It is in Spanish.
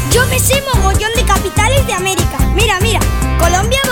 Yo me sé mogollón de capitales de América. Mira, Colombia,